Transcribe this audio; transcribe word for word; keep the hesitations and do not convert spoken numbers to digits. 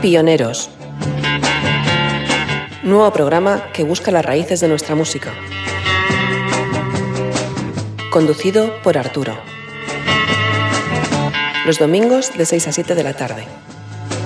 Pioneros. Nuevo programa que busca las raíces de nuestra música. Conducido por Arturo. Los domingos de seis a siete de la tarde.